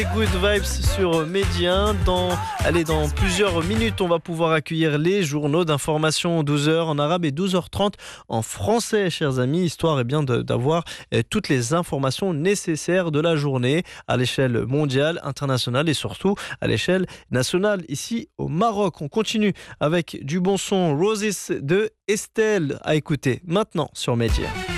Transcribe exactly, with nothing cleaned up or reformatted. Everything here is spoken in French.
Good Vibes sur Média. Dans, allez, dans plusieurs minutes, on va pouvoir accueillir les journaux d'information douze heures en arabe et douze heures trente en français, chers amis, histoire eh bien, de, d'avoir eh, toutes les informations nécessaires de la journée à l'échelle mondiale, internationale et surtout à l'échelle nationale ici au Maroc. On continue avec du bon son Roses de Estelle à écouter maintenant sur Média.